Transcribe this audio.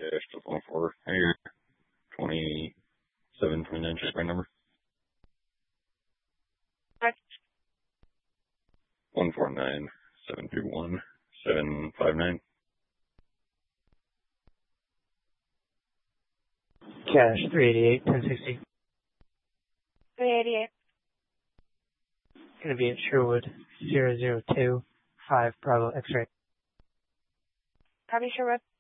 cash to 104. I hear 2729 check by number. Correct. 149721 Cash 388 1060. 388. Going to be at Sherwood 002 5 Bravo X-ray. Copy, Sherwood.